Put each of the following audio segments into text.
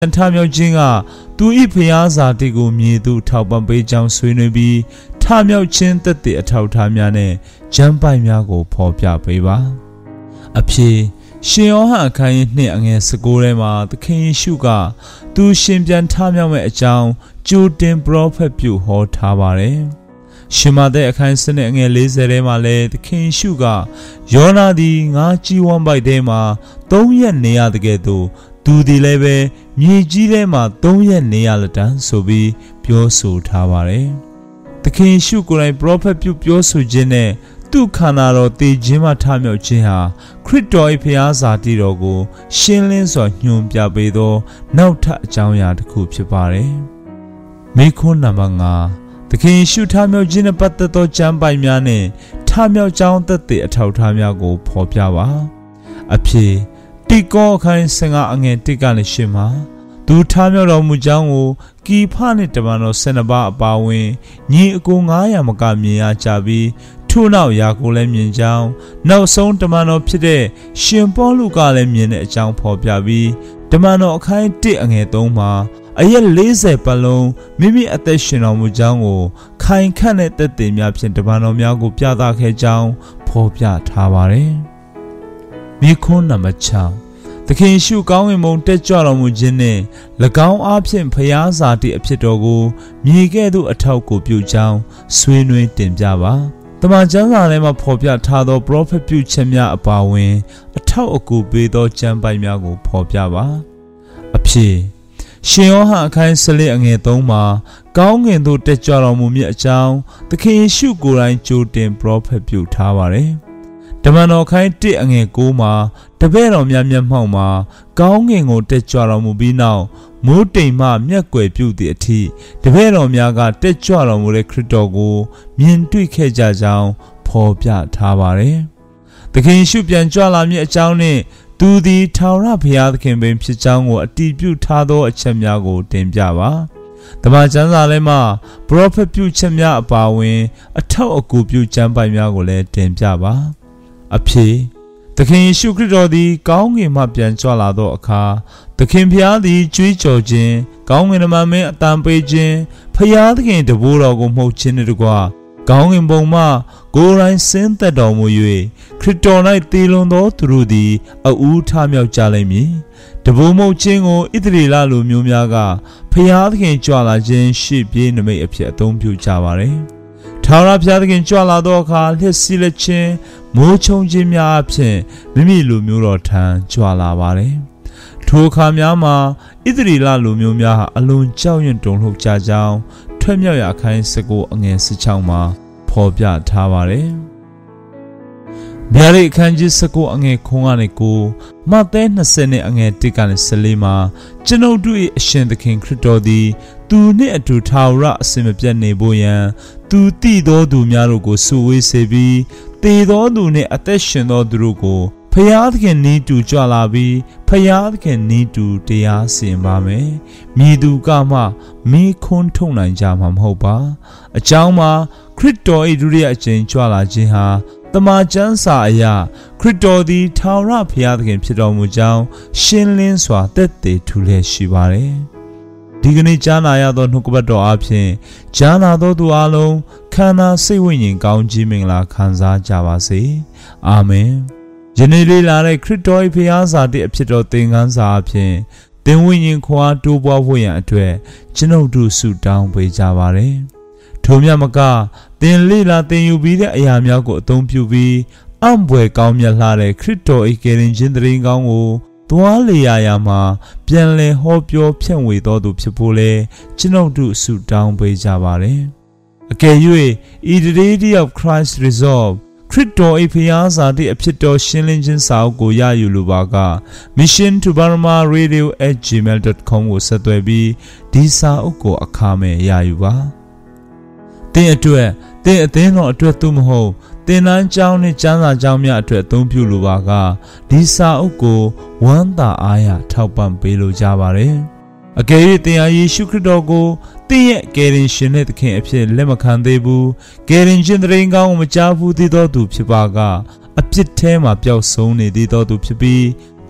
ထမြောက်ခြင်းကသူ၏ဖျားစာတိကိုမြည်သူထောက်ပံ့ပေးကြောင်းဆွေးနွေးပြီးထမြောက်ခြင်းသက်သေအထောက်ထားများနဲ့ကျမ်းပိုက်များကိုဖော်ပြပေးပါအဖြစ်ရှင်ယောဟန်အခန်းကြီး2အငယ်19ထဲမှာသခင်ယေရှုကသူရှင်ပြန်ထမြောက်မဲ့အကြောင်းကြိုတင်ပရောဖက်ပြုဟောထားပါတယ်ရှင်မသက်အခန်း7အငယ်40ထဲမှာလည်းသခင်ယေရှုကယောနာသည်ငါကြီးဝမ်းပိုက်ထဲမှာ3ရက်နေရတဲ့ကဲ့သို့သူဒီလည်းပဲမြေကြီးထဲမှာ3ရက်နေရလက်တန်းဆိုပြီးပြောဆိုထားပါတယ်သခင်ယေရှုကိုယ်တိုင်ပရောဖက်ပြုပြောဆိုခြင်းနဲ့သူ့ခန္ဓာတော်တည်ခြင်းမှထမြောက်ခြင်းဟာခရစ်တော်၏ဖျားစာတိတော်ကိုရှင်းလင်းစွာညွှန်ပြပေးသောနောက်ထပ်အကြောင်းအရာတစ်ခုဖြစ်ပါတယ်မိခွန်းနံပါတ်5သခင်ယေရှုထမြောက်ခြင်းနဲ့ပတ်သက်သောကျမ်းပိုက်များနဲ့ထမြောက်ကြောင်းသက်သေအထောက်အထားများကိုဖော်ပြပါအဖြစ်တိကောအခန်း15အငယ်1ကနေ8မှာသူထမြောက်တော်မူကြောင်းကိုကီဖနှင့်တမန်တော်12ပါးအပါအဝင်ညီအကို900မကမြင်ရကြပြီးထို့နောက်ယာကိုလည်းမြင်ကြောင်းနောက်ဆုံးတမန်တော်ဖြစ်တဲ့ရှင်ပေါလုကလည်းမြင်တဲ့အကြောင်းဖော်ပြပြီးတမန်တော်အခန်း1အငယ်3မှာအရက်40ပတ်လုံးမိမိအသက်ရှင်တော်မူကြောင်းကိုခိုင်ခန့်တဲ့သက်သေများဖြင့်တမန်တော်များကိုပြသခဲ့ကြောင်းဖော်ပြထားပါတယ်မိခွန်းနံပါတ်6သခင်ရှုကောင်းဝင်မုံတက်ကြွတော်မူခြင်းနှင့်၎င်းအားဖြင့်ဖျားစာတိအဖြစ်တော်ကိုမြေကဲ့သို့အထောက်ကိုပြုကြောင်းဆွေးနွေးတင်ပြပါတမန်ကျမ်းစာထဲမှာဖော်ပြထားသောပရောဖက်ပြုချက်များအပါအဝင်အထောက်အကူပေးသောကျမ်းပိုက်များကိုဖော်ပြပါအဖြစ်ရှင်ယောဟန်အခန်း14အငယ်3မှာကောင်းကင်သို့တက်ကြွတော်မူမည်အကြောင်းသခင်ယေရှုကိုယ်တိုင်ကြိုတင်ပရောဖက်ပြုထားပါတယ်တမန်တော်ခန်း1အငယ်9မှာတပည့်တော်များမျက်မှောက်မှာကောင်းကင်ကိုတက်ကြွတော်မူပြီးနောက်မိုးတိမ်မှမျက်ကွယ်ပြုသည့်အထိတပည့်တော်များကတက်ကြွတော်မူတဲ့ခရစ်တော်ကိုမြင်တွေ့ခဲ့ကြကြောင်းဖော်ပြထားပါတယ်။သခင်ယေရှုပြန်ကြွလာမည့်အကြောင်းနှင့်သူသည်ထာဝရဘုရားသခင်ပင်ဖြစ်ကြောင်းကိုအတည်ပြုထားသောအချက်များကိုတင်ပြပါ။တမန်ကျမ်းစာထဲမှာပရောဖက်ပြုချက်များအပါအဝင်အထောက်အကူပြုကျမ်းပိုက်များကိုလည်းတင်ပြပါ။အဖြစ်သခင်ယေရှုခရစ်တော်သည်ကောင်းကင်မှပြန်ကြွလာသောအခါသခင်ဖျားသည်ကြွေးကြော်ခြင်းကောင်းကင်နမမင်းအတန်ပေးခြင်းဖျားသခင်တဘိုးတော်ကိုမှုတ်ခြင်းတို့ကကောင်းကင်ဘုံမှကိုယ်တိုင်ဆင်းသက်တော်မူ၍ခရစ်တော်၌တည်လွန်သောသူတို့သည်အဦးထမြောက်ကြလိမ့်မည်တဘိုးမှုတ်ခြင်းကိုဣသရေလလူမျိုးများကဖျားသခင်ကြွလာခြင်းရှေ့ပြေးနမိတ်အဖြစ်အသုံးပြုကြပါれထာဝရဘုရားသခင်ကြွလာသောအခါလျှက်စီးလက်ခြင်းမိုးချုံခြင်းများအဖြစ်မိမိလူမျိုးတော်ထံကြွလာပါတယ်။ထိုအခါများမှာဣသရေလလူမျိုးများဟာအလွန်ကြောက်ရွံ့တုန်လှုပ်ကြကြောင်းထွက်မြောက်ရာအခန်း19အငယ်16မှာဖော်ပြထားပါတယ်။ဗျာဒိတ်အခန်းကြီး19အငယ်9ကနေ9မဿဲ20နဲ့အငယ်1ကနေ14မှာကျွန်ုပ်တို့၏အရှင်သခင်ခရစ်တော်သည်သူနှင့်အတူထာဝရအစဉ်မပြတ်နေဖို့ယံသူတည်သောသူများတို့ကိုစုဝေးစေပြီးတည်သောသူနှင့်အသက်ရှင်သောသူတို့ကိုဖျားသခင်နီးတူကြွလာပြီးဖျားသခင်နီးတူတရားစီရင်ပါမယ်။မြည်သူကမှမိခွန်းထုတ်နိုင်ကြမှာမဟုတ်ပါ။အကြောင်းမှာခရစ်တော်၏ဒုတိယအကြိမ်ကြွလာခြင်းဟာတမန်ကျမ်းစာအရခရစ်တော်သည်ထာဝရဘုရားသခင်ဖြစ်တော်မူကြောင်းရှင်းလင်းစွာသက်သေထူလျက်ရှိပါတယ်။ဒီကနေ့ကြားနာရသောနှုတ်ကပတ်တော်အပြင်ကြားနာသောသူအလုံးခန္ဓာစိတ်ဝိညာဉ်ကောင်းကြီးမင်္ဂလာခံစားကြပါစေ။အာမင်။ယနေ့လေးလာတဲ့ခရစ်တော်၏ဘုရားစာတိအဖြစ်တော်သင်ခန်းစာအပြင်သင်ဝိညာဉ်ခွာတိုးပွားဖို့ရန်အတွက်ကျွန်ုပ်တို့ဆုတောင်းပေးကြပါရစေ။ထို့မြတ်မကသင်လေးလာသင်ယူပြီးတဲ့အရာများကိုအသုံးပြုပြီးအံ့ဘွယ်ကောင်းမြတ်လှတဲ့ခရစ်တော်၏ကယ်တင်ခြင်းတရင်ကောင်းကိုသွားလေရာမှာပြန်လည်ဟောပြောဖြန့်ဝေတော်သူဖြစ်ဖို့လဲကျွန်ုပ်တို့ဆုတောင်းပေးကြပါရစေ။အကယ်၍ in the day of Christ resolve ခရစ်တော်၏ဖျားစာတိအဖြစ်တော်ရှင်းလင်းခြင်းစာအုပ်ကိုရယူလိုပါက mission to Burma radio@gmail.com ကိုဆက်သွယ်ပြီးဒီစာအုပ်ကိုအခမဲ့ရယူပါသင်အတွက်သင်အသင်းတော်အတွက်သို့မဟုတ်သင်တန်းကျောင်းနဲ့ကျမ်းစာကျောင်းများအတွက်အသုံးပြုလိုပါကဒီစာအုပ်ကိုဝမ်းသာအားရထောက်ပံ့ပေးလိုကြပါရယ်အကယ်၍သင်ဟာယေရှုခရစ်တော်ကိုသင်ရဲ့ကယ်တင်ရှင်နဲ့သခင်အဖြစ်လက်မခံသေးဘူးကယ်တင်ရှင်တရင်ကောင်းကိုမကြားဘူးသေးသောသူဖြစ်ပါကအပြစ်ထဲမှာပျောက်ဆုံးနေသေးသောသူဖြစ်ပြီး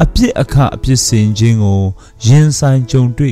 အပြစ်အခအပြစ်စင်ခြင်းကိုရင်ဆိုင်ကြုံတွေ့